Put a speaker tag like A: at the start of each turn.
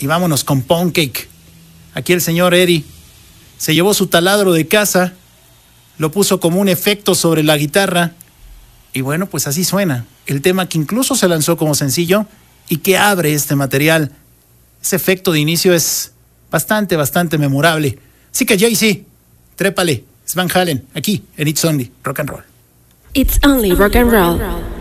A: y vámonos con Pancake. Aquí el señor Eddie se llevó su taladro de casa, lo puso como un efecto sobre la guitarra y bueno, pues así suena. El tema que incluso se lanzó como sencillo y que abre este material. Ese efecto de inicio es bastante memorable. Así que Jay-Z, trépale, es Van Halen, aquí en It's Only Rock and Roll.
B: It's Only Rock and Roll.